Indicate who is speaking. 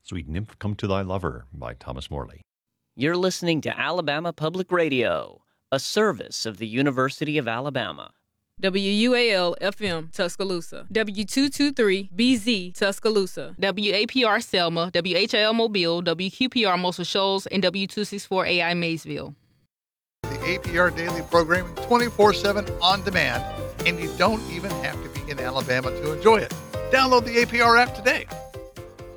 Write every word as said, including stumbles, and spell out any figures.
Speaker 1: Sweet Nymph, Come to Thy Lover by Thomas Morley.
Speaker 2: You're listening to Alabama Public Radio, a service of the University of Alabama.
Speaker 3: W U A L F M Tuscaloosa, W two twenty-three B Z Tuscaloosa,
Speaker 4: W A P R Selma, W H L Mobile, W Q P R Muscle Shoals, and W two sixty-four A I Maysville.
Speaker 5: The A P R Daily programming twenty-four seven on demand, and you don't even have to be in Alabama to enjoy it. Download the A P R app today.